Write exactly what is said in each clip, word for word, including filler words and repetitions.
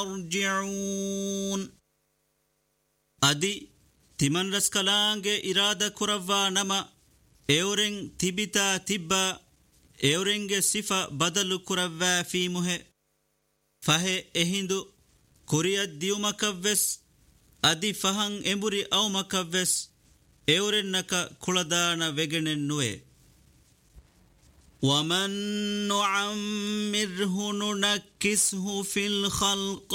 يرجعون أدي تمن رسكلانج إرادة كروا نما إورين تبتا تبا إورينج صفة بدل كروا في مه فهي إهندو كوريا ديو مكفس أدي فهن إمبري أو مكفس إورين نكا كولدانا وغنن نوي ومن نعمره ننكسه في الخلق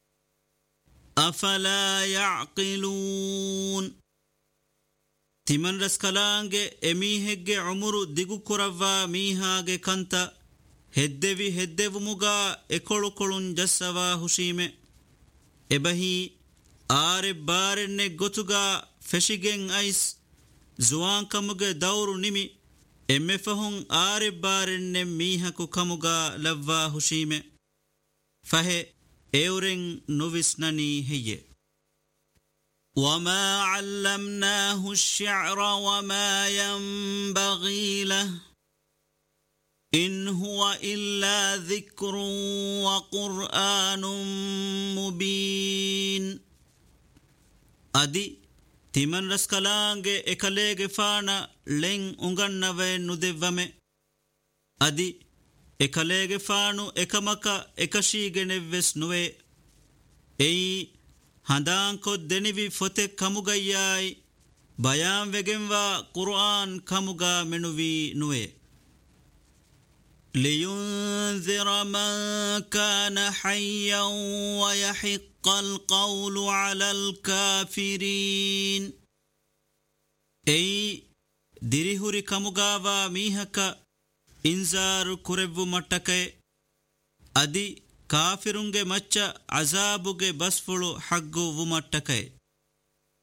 أفلا يعقلون تمن رسكلانج أميهج عمر ديغو كروا ميهاج كانتا هدوي هدو مغا اكولو كولون جسوا هشيمه ابهي آر بارن غتوغا فشيگن ايس زوان كمغ دور نيمي امفهون آر بارن ميهكو كمغا لوا هشيمه فهي اورن نوفسنني هي وما علمناه الشعر وما ينبغي له إن هو إلا ذكر وقرآن مبين أدي تمن رسكلانج إكاليج فانا لين أنغنوه ندوامه أدي إكاليج فانو إكامكا إكاشيج نفس نوه أي هندان کو دنیوی فتح کموگا یای بیان وگنوا قرآن کموگا منوی نوے لينذر من كان حيا ويحق القول على الكافرين أي ديريهوري كموغاوا ميهكا إنذار كربو متكي أدي كافرونگه مچ عذابوگه بسفلو حقو ومتكي